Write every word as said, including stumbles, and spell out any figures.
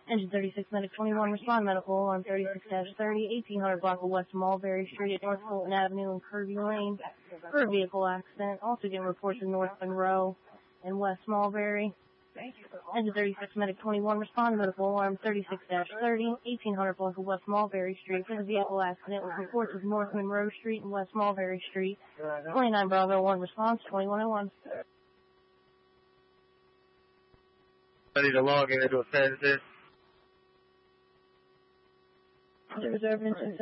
Engine thirty-six, Medic twenty-one, respond medical, alarm thirty-six dash thirty, eighteen hundred block of West Mulberry Street at North Fulton Avenue and Kirby Lane for a vehicle accident. Also getting reports of North Monroe and West Mulberry. Engine thirty-six, Medic twenty-one, respond medical, alarm thirty-six dash thirty, eighteen hundred block of West Mulberry Street for a vehicle accident with reports of North Monroe Street and West Mulberry Street. twenty-nine Bravo one response, twenty-one oh one. Ready to log into a census. Reserve